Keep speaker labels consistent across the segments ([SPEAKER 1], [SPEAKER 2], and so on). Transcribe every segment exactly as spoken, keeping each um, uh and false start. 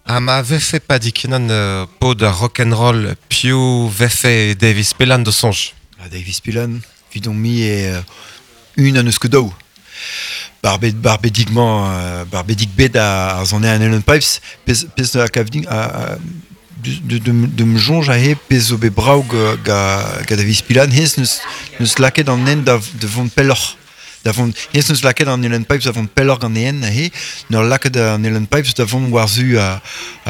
[SPEAKER 1] Ah, ma vefe pas dit kenan euh, pod a rock'n'roll piou vefe Davis Pelan de songe.
[SPEAKER 2] A Davis Pilan, vidon mi e euh, un an eus ket daou. Barbet, barbedigman, euh, barbedik bet a, a zon e an Ellen Pipes, pez, pez a kavding, a, a, de, de, de mjonj a he pez o be brav ga, ga, ga Davis Pilan, hez neus, neus laket an en da, de vont pelloc'h. Da vont, hez neus laket an Ellen Pipes da vont pelloc'h gant en a he, neur laket an Ellen Pipes da vont warzu a,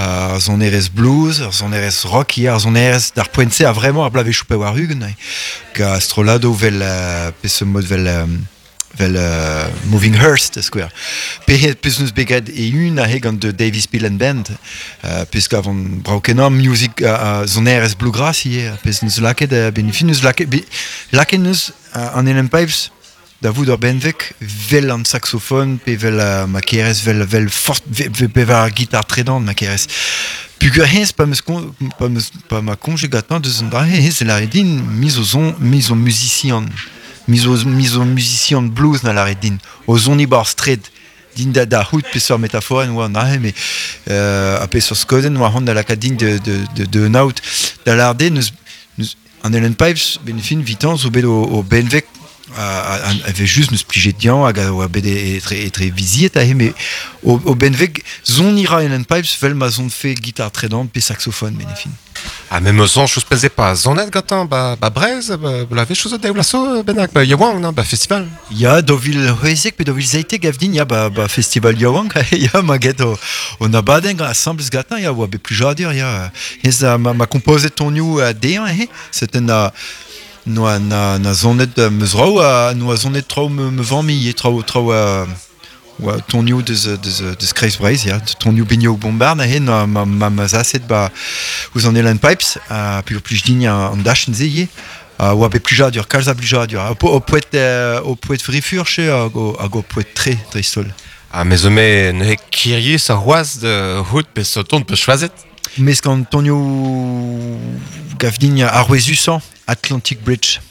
[SPEAKER 2] a zon erez blues, a zon erez rock hier, a zon erez d'ar poentse a vraiment a blave choupe war hugen, ga astrolado vel, uh, pez mod vel... Um, vel uh, Moving Hearst, square. Pe peus neus begret e un a he gant de Davis Pilan Band, uh, peus gavon braukenan music uh, zon erez bluegrass ie, peus neus laket uh, benefin neus laket, be, laket neus uh, an Ellen Pipes, da vout ur benvek, vel an saxophone, pe vel uh, ma kerez, vel, vel fort, pe vel ar gitar tredant ma kerez. Pugur hez pa meus kon, pa meus, pa ma konjugatan deus an dra hez la redin mis o zon, mis o musician. Mis o, mis o musician blues na la red din, o zoni bar stred, din da da hout pesor metaforen oa nahe, me euh, a pesor skoden oa hon da la kadin de, de, de, de naout. Da l'arde, neus, neus, an Ellen Pipes, ben fin vitan, zo bet o, o benvek, a, a, a ve just neus plijet dian, hag a oa bet etre, etre viziet a he, me o, o benvek, zon ira Ellen Pipes, vel ma zon fe gitar tredant, pe saxophone, ben fin.
[SPEAKER 1] Ah, même son chose pèse pas. Zonet gatan, bah, bah, braise, bah, la vie chose de l'asso, benak, bah, yawang, non, bah, festival.
[SPEAKER 2] Ya, dovil hoezek, pe dovil zaite gavdin, ya, ba, ba, festival yawang, ya, ma get o, o nabaden, assembles gatan, ya, oa be plus jadur, ya, hez a, ma, ma compose tonioù a dean, he, c'était na, noa, na, na zonet meus rao, a, noa zonet trao me, me vami, ye, trao, trao, a, oa, tonioù deus, deus, deus kreiz breiz, ya, tonioù benio bombard, he, na, ma, ma, ma zaset, ba, ouz an Ellen Pipes, a, pe o plus din an dachen ze, ye, Uh, oa be plujadur, kalz a plujadur. O, o poet, uh, o poet frifurche hag o, hag o poet tre, tristol.
[SPEAKER 1] Ah, mais o me ne kirie sa roaz de hout pe so ton pe choiset.
[SPEAKER 2] Mes kan tonio gavdin ar Atlantic Bridge.